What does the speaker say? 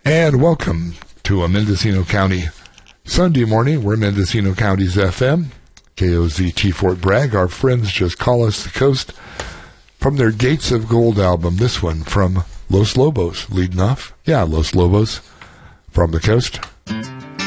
And welcome to a Mendocino County Sunday morning. We're Mendocino County's FM, KOZT Fort Bragg. Our friends just call us the coast from their Gates of Gold album. This one from Los Lobos leading off. Yeah, Los Lobos from the coast.